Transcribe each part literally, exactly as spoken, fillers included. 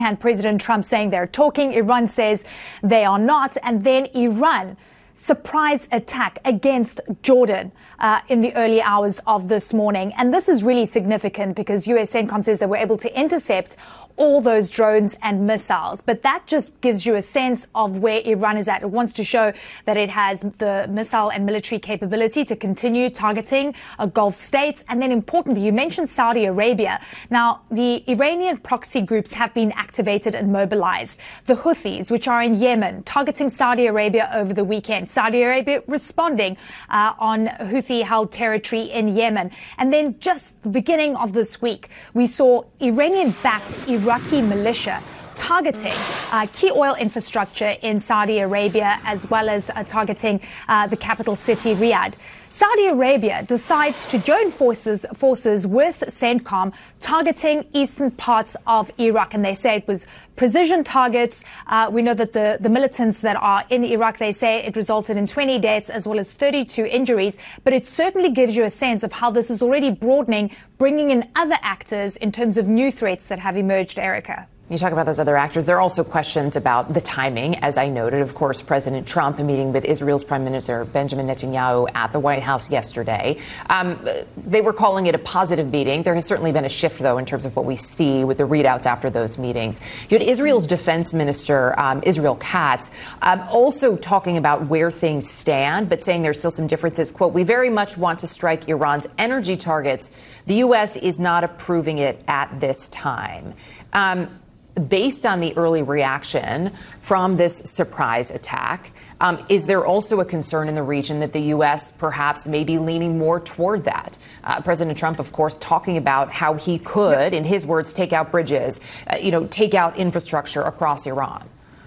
And President Trump saying they're talking, Iran says they are not, and then Iran surprise attack against Jordan uh, in the early hours of this morning. And this is really significant because U S CENTCOM says they were able to intercept all those drones and missiles. But that just gives you a sense of where Iran is at. It wants to show that it has the missile and military capability to continue targeting uh, Gulf states. And then importantly, you mentioned Saudi Arabia. Now, the Iranian proxy groups have been activated and mobilized. The Houthis, which are in Yemen, targeting Saudi Arabia over the weekend. Saudi Arabia responding uh, on Houthi-held territory in Yemen. And then just the beginning of this week, we saw Iranian-backed Iraqi militia targeting uh, key oil infrastructure in Saudi Arabia, as well as uh, targeting uh, the capital city, Riyadh. Saudi Arabia decides to join forces forces with CENTCOM targeting eastern parts of Iraq. And they say it was precision targets. Uh, we know that the, the militants that are in Iraq, they say it resulted in twenty deaths as well as thirty-two injuries. But it certainly gives you a sense of how this is already broadening, bringing in other actors in terms of new threats that have emerged, Erica. You talk about those other actors. There are also questions about the timing. As I noted, of course, President Trump meeting with Israel's Prime Minister Benjamin Netanyahu at the White House yesterday. Um, they were calling it a positive meeting. There has certainly been a shift, though, in terms of what we see with the readouts after those meetings. You had Israel's Defense Minister, um, Israel Katz, um, also talking about where things stand, but saying there's still some differences. Quote, "We very much want to strike Iran's energy targets. The U S is not approving it at this time." Um, Based on the early reaction from this surprise attack, um, is there also a concern in the region that the U S perhaps may be leaning more toward that? Uh, President Trump, of course, talking about how he could, in his words, take out bridges, uh, you know, take out infrastructure across Iran.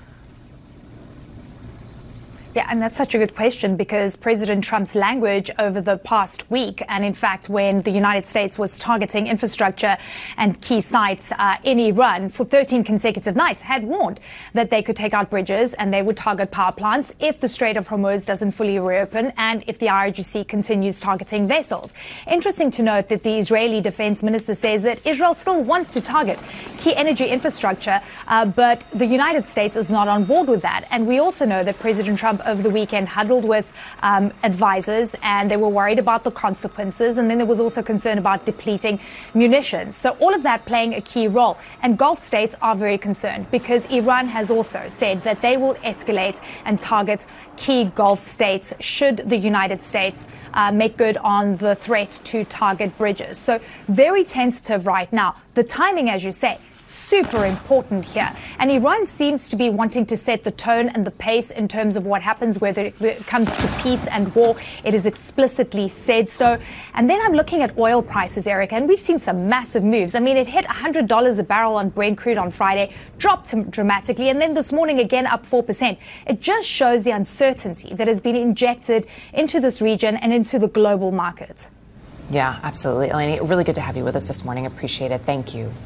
Yeah, and that's such a good question because President Trump's language over the past week, and in fact, when the United States was targeting infrastructure and key sites uh, in Iran for thirteen consecutive nights, had warned that they could take out bridges and they would target power plants if the Strait of Hormuz doesn't fully reopen and if the I R G C continues targeting vessels. Interesting to note that the Israeli defense minister says that Israel still wants to target key energy infrastructure, uh, but the United States is not on board with that. And we also know that President Trump over the weekend huddled with um, advisors, and they were worried about the consequences. And then there was also concern about depleting munitions. So all of that playing a key role. And Gulf states are very concerned because Iran has also said that they will escalate and target key Gulf states should the United States uh, make good on the threat to target bridges. So very tentative right now. The timing, as you say, super important here. And Iran seems to be wanting to set the tone and the pace in terms of what happens whether it comes to peace and war. It is explicitly said so. And then I'm looking at oil prices, Erica, and we've seen some massive moves. I mean, it hit one hundred dollars a barrel on Brent crude on Friday, dropped dramatically, and then this morning again up four percent. It just shows the uncertainty that has been injected into this region and into the global market. Yeah, absolutely. Eleni, really good to have you with us this morning. Appreciate it. Thank you.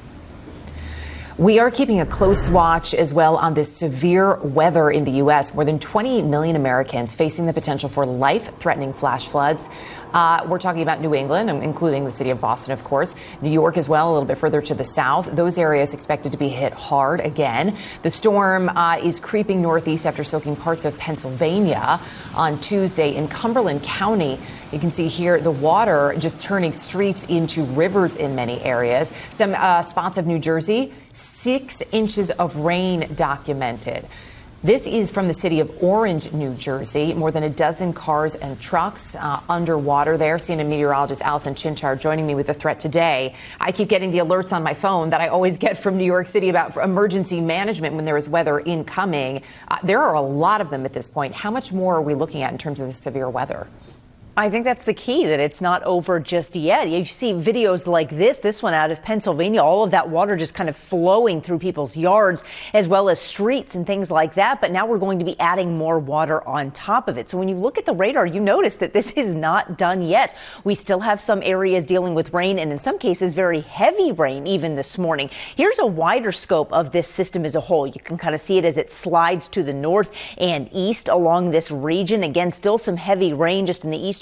We are keeping a close watch as well on this severe weather in the U S. More than twenty million Americans facing the potential for life-threatening flash floods. Uh, we're talking about New England, including the city of Boston, of course, New York as well, a little bit further to the south. Those areas expected to be hit hard again. The storm uh, is creeping northeast after soaking parts of Pennsylvania on Tuesday in Cumberland County. You can see here the water just turning streets into rivers in many areas. Some uh, spots of New Jersey, six inches of rain documented. This is from the city of Orange, New Jersey. More than a dozen cars and trucks uh, underwater there. C N N meteorologist Allison Chinchard joining me with the threat today. I keep getting the alerts on my phone that I always get from New York City about emergency management when there is weather incoming. Uh, there are a lot of them at this point. How much more are we looking at in terms of the severe weather? I think that's the key, that it's not over just yet. You see videos like this, this one out of Pennsylvania, all of that water just kind of flowing through people's yards as well as streets and things like that. But now we're going to be adding more water on top of it. So when you look at the radar, you notice that this is not done yet. We still have some areas dealing with rain and in some cases very heavy rain even this morning. Here's a wider scope of this system as a whole. You can kind of see it as it slides to the north and east along this region. Again, still some heavy rain just in the eastern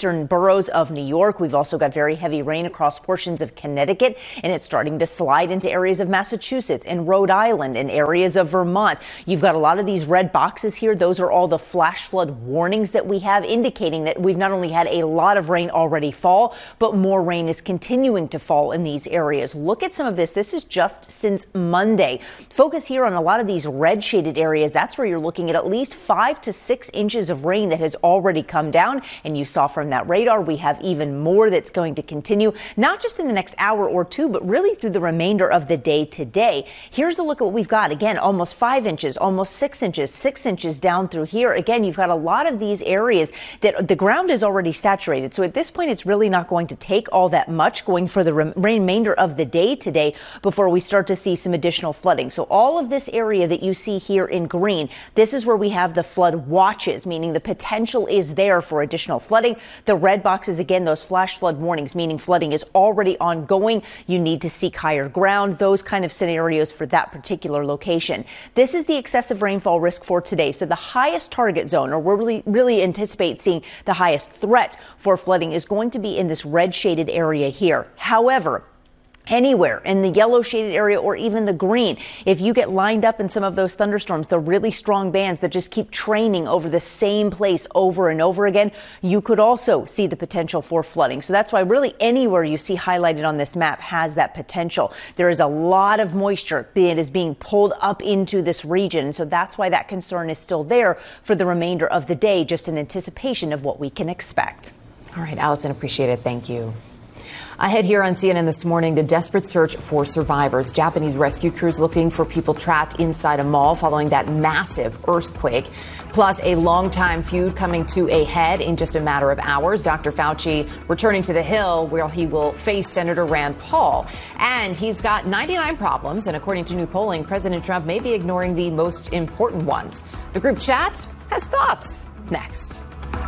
western boroughs of New York. We've also got very heavy rain across portions of Connecticut, and it's starting to slide into areas of Massachusetts and Rhode Island and areas of Vermont. You've got a lot of these red boxes here. Those are all the flash flood warnings that we have, indicating that we've not only had a lot of rain already fall, but more rain is continuing to fall in these areas. Look at some of this. This is just since Monday. Focus here on a lot of these red shaded areas. That's where you're looking at at least five to six inches of rain that has already come down. And you saw from that radar, we have even more that's going to continue, not just in the next hour or two, but really through the remainder of the day today. Here's a look at what we've got. Again, almost five inches, almost six inches, six inches down through here. Again, you've got a lot of these areas that the ground is already saturated. So at this point, it's really not going to take all that much going for the re- remainder of the day today before we start to see some additional flooding. So all of this area that you see here in green, this is where we have the flood watches, meaning the potential is there for additional flooding. The red boxes, again, those flash flood warnings, meaning flooding is already ongoing. You need to seek higher ground, those kind of scenarios for that particular location. This is the excessive rainfall risk for today. So the highest target zone, or we're really, really anticipate seeing the highest threat for flooding, is going to be in this red shaded area here. However, anywhere in the yellow shaded area or even the green, if you get lined up in some of those thunderstorms, the really strong bands that just keep training over the same place over and over again, you could also see the potential for flooding. So that's why really anywhere you see highlighted on this map has that potential. There is a lot of moisture that is being pulled up into this region. So that's why that concern is still there for the remainder of the day, just in anticipation of what we can expect. All right, Allison, appreciate it. Thank you. Ahead here on C N N this morning, the desperate search for survivors. Japanese rescue crews looking for people trapped inside a mall following that massive earthquake. Plus, a longtime feud coming to a head in just a matter of hours. Doctor Fauci returning to the Hill, where he will face Senator Rand Paul. And he's got ninety-nine problems, and according to new polling, President Trump may be ignoring the most important ones. The group chat has thoughts. Next.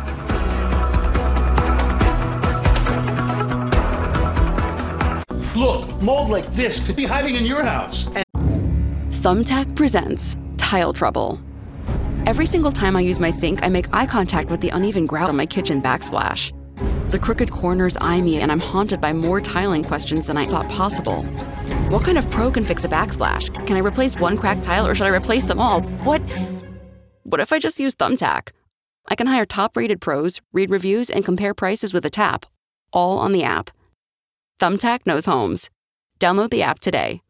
Look, mold like this could be hiding in your house. Thumbtack presents Tile Trouble. Every single time I use my sink, I make eye contact with the uneven grout on my kitchen backsplash. The crooked corners eye me, and I'm haunted by more tiling questions than I thought possible. What kind of pro can fix a backsplash? Can I replace one cracked tile, or should I replace them all? What? What if I just use Thumbtack? I can hire top-rated pros, read reviews, and compare prices with a tap, all on the app. Thumbtack knows homes. Download the app today.